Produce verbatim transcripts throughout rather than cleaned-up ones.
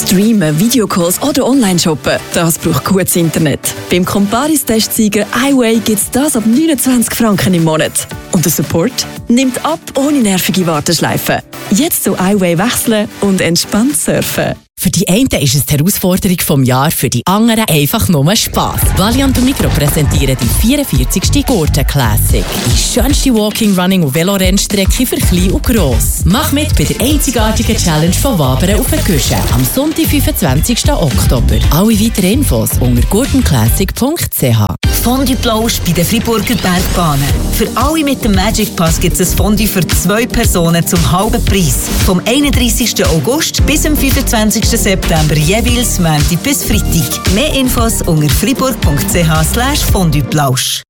Streamen, Videocalls oder Online-Shoppen, das braucht gutes Internet. Beim Comparis-Testsieger iWay gibt es das ab neunundzwanzig Franken im Monat. Und der Support nimmt ab ohne nervige Warteschleifen. Jetzt zu iWay wechseln und entspannt surfen. Für die einen ist es die Herausforderung vom Jahr, für die anderen einfach nur Spass. Valiant und Micro präsentieren die vierundvierzigste Gurten Classic. Die schönste Walking, Running und Velorennstrecke für klein und gross. Mach mit bei der einzigartigen Challenge von Wabern auf der Küche am Sonntag, fünfundzwanzigsten Oktober. Alle weiteren Infos unter gurtenclassic punkt c h. Fondue Plausch bei den Freiburger Bergbahnen. Für alle mit dem Magic Pass gibt es ein Fondue für zwei Personen zum halben Preis. Vom einunddreissigsten August bis zum fünfundzwanzigsten September jeweils Montag bis Freitag. Mehr Infos unter freiburg punkt c h slash fondue plausch.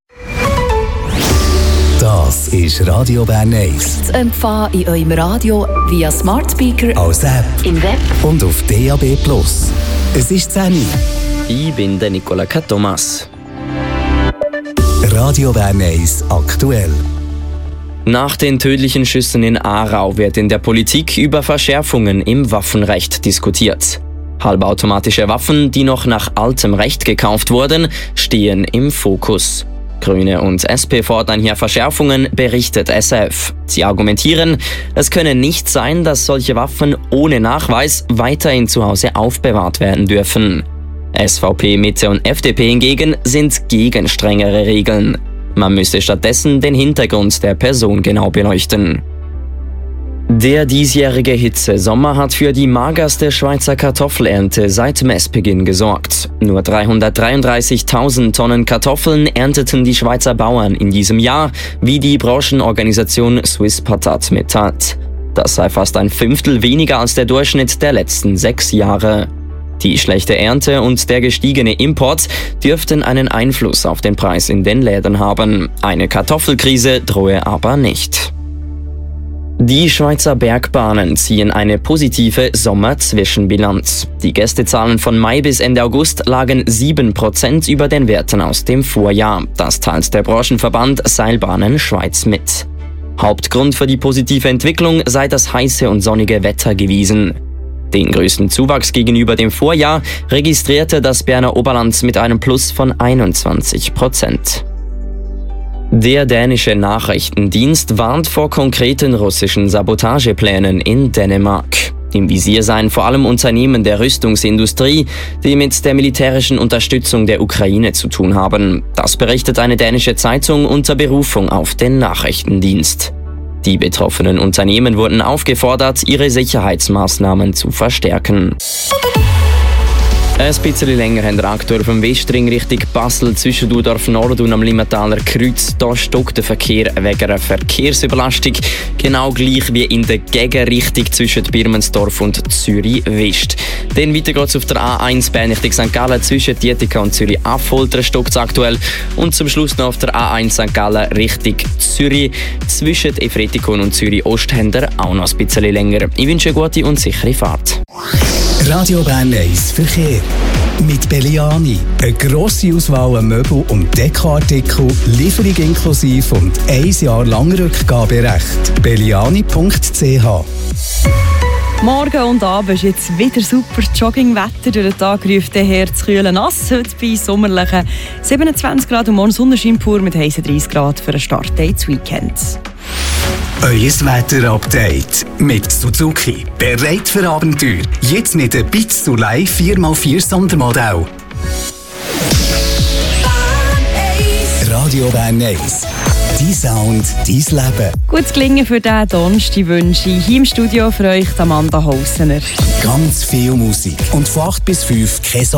Das ist Radio Bern eins. Zu empfangen in eurem Radio via Smart Speaker, als App, im Web und auf D A B plus. Es ist zehn Uhr. Ich bin der Nicola Thomas. Radio Bern eins aktuell. Nach den tödlichen Schüssen in Aarau wird in der Politik über Verschärfungen im Waffenrecht diskutiert. Halbautomatische Waffen, die noch nach altem Recht gekauft wurden, stehen im Fokus. Grüne und S P fordern hier Verschärfungen, berichtet S R F. Sie argumentieren, es könne nicht sein, dass solche Waffen ohne Nachweis weiterhin zu Hause aufbewahrt werden dürfen. S V P, Mitte und F D P hingegen sind gegen strengere Regeln. Man müsse stattdessen den Hintergrund der Person genau beleuchten. Der diesjährige Hitzesommer hat für die magerste Schweizer Kartoffelernte seit Messbeginn gesorgt. Nur dreihundertdreiunddreißigtausend Tonnen Kartoffeln ernteten die Schweizer Bauern in diesem Jahr, wie die Branchenorganisation Swiss Patat mitteilt. Das sei fast ein Fünftel weniger als der Durchschnitt der letzten sechs Jahre. Die schlechte Ernte und der gestiegene Import dürften einen Einfluss auf den Preis in den Läden haben. Eine Kartoffelkrise drohe aber nicht. Die Schweizer Bergbahnen ziehen eine positive Sommer-Zwischenbilanz. Die Gästezahlen von Mai bis Ende August lagen sieben Prozent über den Werten aus dem Vorjahr. Das teilt der Branchenverband Seilbahnen Schweiz mit. Hauptgrund für die positive Entwicklung sei das heiße und sonnige Wetter gewesen. Den größten Zuwachs gegenüber dem Vorjahr registrierte das Berner Oberland mit einem Plus von einundzwanzig Prozent. Der dänische Nachrichtendienst warnt vor konkreten russischen Sabotageplänen in Dänemark. Im Visier seien vor allem Unternehmen der Rüstungsindustrie, die mit der militärischen Unterstützung der Ukraine zu tun haben. Das berichtet eine dänische Zeitung unter Berufung auf den Nachrichtendienst. Die betroffenen Unternehmen wurden aufgefordert, ihre Sicherheitsmaßnahmen zu verstärken. Ein bisschen länger haben wir aktuell vom Westring Richtung Basel zwischen Dudorf Nord und am Limmentaler Kreuz. Da stockt der Verkehr wegen einer Verkehrsüberlastung. Genau gleich wie in der Gegenrichtung zwischen Birmensdorf und Zürich West. Dann weiter geht's auf der A eins Bern Richtung Sankt Gallen zwischen Dietika und Zürich Affolter stockt aktuell. Und zum Schluss noch auf der A eins Sankt Gallen Richtung Zürich zwischen Efretikon und Zürich Ost haben wir auch noch ein bisschen länger. Ich wünsche eine gute und sichere Fahrt. Radio Bern eins Verkehr. Mit Belliani. Eine grosse Auswahl an Möbel- und Dekoartikel, Lieferung inklusive und ein Jahr lang Rückgaberecht. belliani punkt c h. Morgen und Abend ist jetzt wieder super Joggingwetter. Durch den Tag ruft der Herz kühlen nass. Heute bei sommerlichen siebenundzwanzig Grad und morgen Sonnenschein pur mit heißen dreißig Grad für einen Start ins Weekend. Euer Wetter-Update mit Suzuki. Bereit für Abenteuer. Jetzt mit der Bitz zu Live vier mal vier Sondermodell. Radio Bern eins. Dein Sound, dein Leben. Gutes Gelingen für diesen Donnerstag wünsche ich. Hier im Studio für euch Amanda Hausener. Ganz viel Musik. Und von acht bis fünf kein